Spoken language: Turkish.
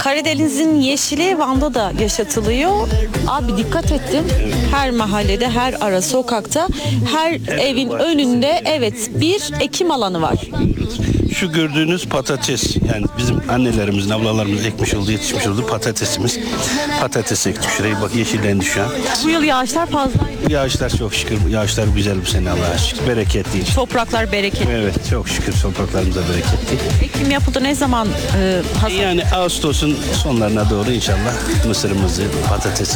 Karadeniz'in yeşili Van'da da yaşatılıyor. Abi dikkat ettim. Her mahallede, her ara sokakta, her evin önünde bir ekim alanı var. Şu gördüğünüz patates, yani bizim annelerimizin, ablalarımız ekmiş olduğu, yetişmiş olduğu patatesimiz. Patates ektik, şurayı bak yeşillendi şu an. Bu yıl yağışlar fazla. Yağışlar çok şükür, yağışlar güzel bu sene Allah'a şükür. Bereketli. Topraklar bereketli. Evet, çok şükür topraklarımıza bereketli. Ekim yapıldı ne zaman hasat? Yani Ağustos'un sonlarına doğru inşallah mısırımızı, patatesimizi